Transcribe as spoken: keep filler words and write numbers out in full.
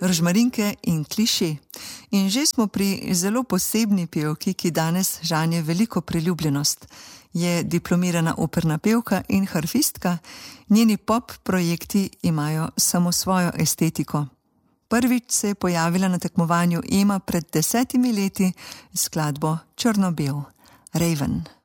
rožmarinke in kliše. In že smo pri zelo posebni pevki, ki danes žanje veliko priljubljenost. Je diplomirana operna pevka in harfistka, njeni pop projekti imajo samo svojo estetiko. Prvič se je pojavila na tekmovanju Ema pred desetimi leti s skladbo Črno-bel, Raven.